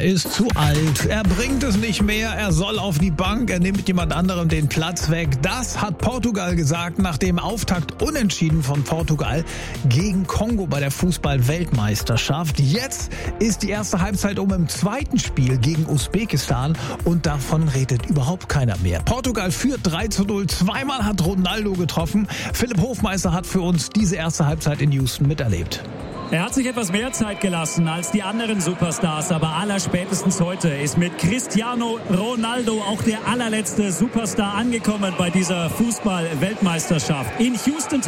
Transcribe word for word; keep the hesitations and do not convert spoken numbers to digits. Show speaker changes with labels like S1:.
S1: ist zu alt. Er bringt es nicht mehr. Er soll auf die Bank. Er nimmt jemand anderem den Platz weg. Das hat Portugal gesagt nach dem Auftakt Unentschieden von Portugal gegen Kongo bei der Fußball-Weltmeisterschaft. Jetzt ist die erste Halbzeit um im zweiten Spiel gegen Usbekistan und davon redet überhaupt keiner mehr. Portugal führt drei zu null. Zweimal hat Ronaldo getroffen. Philipp Hofmeister hat für uns diese erste Halbzeit in Houston miterlebt.
S2: Er hat sich etwas mehr Zeit gelassen als die anderen Superstars, aber allerspätestens heute ist mit Cristiano Ronaldo auch der allerletzte Superstar angekommen bei dieser Fußball-Weltmeisterschaft. In Houston